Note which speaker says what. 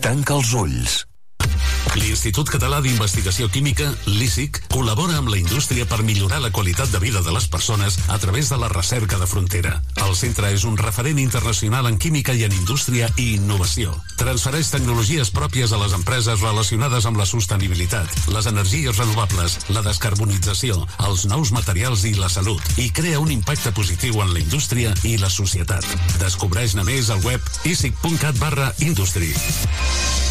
Speaker 1: Tanca els ulls.
Speaker 2: L'Institut Català d'Investigació Química, l'ICIC, col·labora amb la indústria per millorar la qualitat de vida de les persones a través de la recerca de frontera. El centre és un referent internacional en química i en indústria i innovació. Transfereix tecnologies pròpies a les empreses relacionades amb la sostenibilitat, les energies renovables, la descarbonització, els nous materials i la salut, i crea un impacte positiu en la indústria i la societat. Descobreix-ne més al web isic.cat/industry.